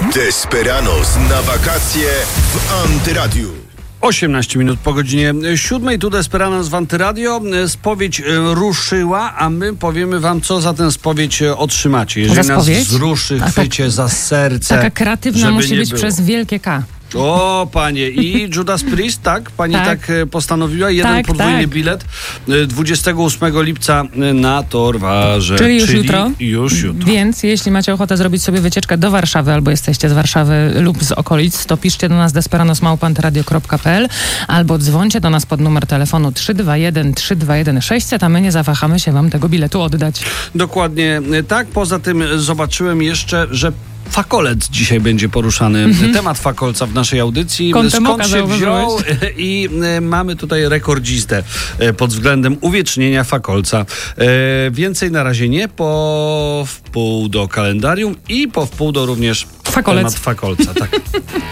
Desperados na wakacje w Antyradiu. 18 minut po godzinie 7. Tu Desperados w Antyradio. Spowiedź ruszyła, a my powiemy wam, co za tę spowiedź otrzymacie. Jeżeli nas wzruszy, chwycie za serce. Taka kreatywna musi być przez wielkie K. O, panie. I Judas Priest, tak? Pani tak postanowiła. Jeden podwójny bilet 28 lipca na Torwarze. Czyli już jutro. Już jutro. Więc jeśli macie ochotę zrobić sobie wycieczkę do Warszawy, albo jesteście z Warszawy lub z okolic, to piszcie do nas desperados@antyradio.pl albo dzwońcie do nas pod numer telefonu 321 321 600, a my nie zawahamy się wam tego biletu oddać. Dokładnie tak. Poza tym zobaczyłem jeszcze, że fakolec dzisiaj będzie poruszany. Temat fakolca w naszej audycji. Skąd się wziął? I mamy tutaj rekordzistę pod względem uwiecznienia fakolca. Więcej na razie nie. Po wpół do kalendarium i po wpół do również temat fakolca. Tak.